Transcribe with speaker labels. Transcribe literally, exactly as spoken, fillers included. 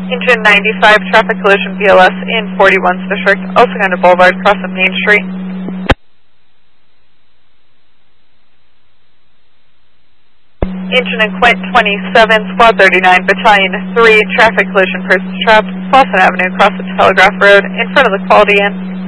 Speaker 1: Engine ninety-five, traffic collision B L S in forty-one's District, El Segundo Boulevard, crossing Main Street. Engine in Quint twenty-seven, Squad thirty-nine, Battalion three, traffic collision, persons trapped, Slauson Avenue, across the Telegraph Road, in front of the Quality Inn.